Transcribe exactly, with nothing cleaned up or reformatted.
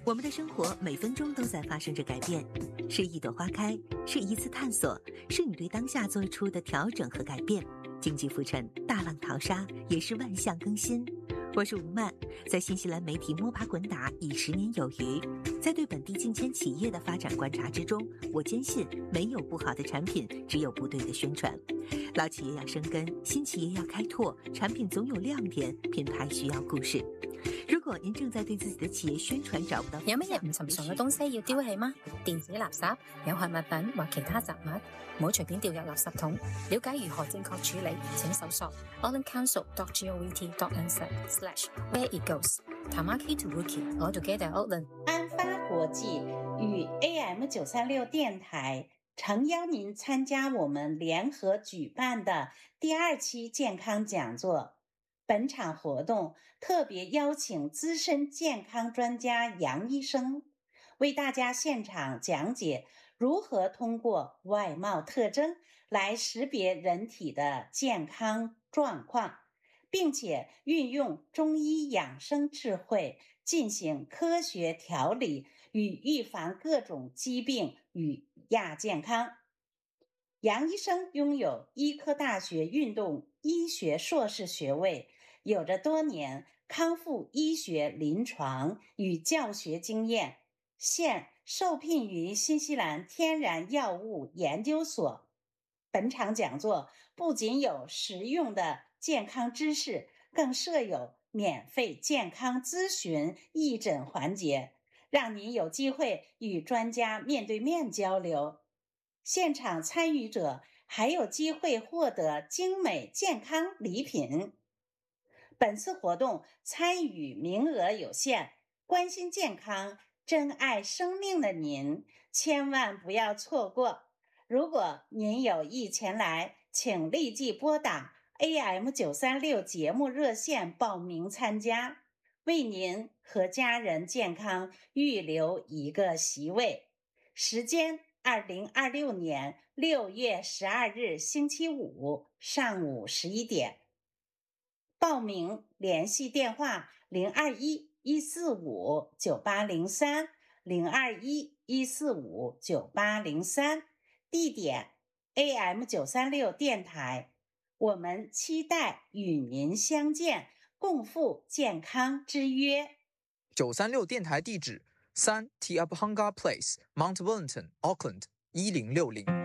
我们的生活每分钟都在发生着改变，是一朵花开，是一次探索，是你对当下做出的调整和改变。经济浮沉，大浪淘沙，也是万象更新。我是吴曼，在新西兰媒体摸爬滚打已十年有余，在对本地近千企业的发展观察之中，我坚信没有不好的产品，只有不对的宣传。老企业要生根，新企业要开拓，产品總有亮點，品牌需要故事。如果您正在對自己的企業宣傳找不到， 有乜嘢唔尋常嘅東西要丟棄嗎？電子垃圾、有害物品或其他雜物，唔好隨便掉入垃圾桶。了解如何正確處理，請搜索 auckland council dot gov dot n z slash where it goes。Tamaki Taruki all together Auckland。 安发国际与 A M 九三六电台诚邀您参加我们联合举办的第二期健康讲座。本场活动特别邀请资深健康专家杨医生，为大家现场讲解如何通过外貌特征来识别人体的健康状况，并且运用中医养生智慧进行科学调理与预防各种疾病与亚健康。杨医生拥有医科大学运动医学硕士学位，有着多年康复医学临床与教学经验，现受聘于新西兰天然药物研究所。本场讲座不仅有实用的健康知识，更设有免费健康咨询义诊环节，让您有机会与专家面对面交流。现场参与者还有机会获得精美健康礼品。本次活动参与名额有限，关心健康、珍爱生命的您千万不要错过。如果您有意前来，请立即拨打 A M 九三六 节目热线报名参加，为您和家人健康预留一个席位。时间二零二六年六月十二日星期五上午十一点。报名联系电话零二一一四五九八零三 零二一一四五九八零三，地点 A M 九三六 电台。我们期待与您相见，共赴健康之约。 九三六电台地址三 Te Apahanga Place Mount Wellington Auckland 一零六零。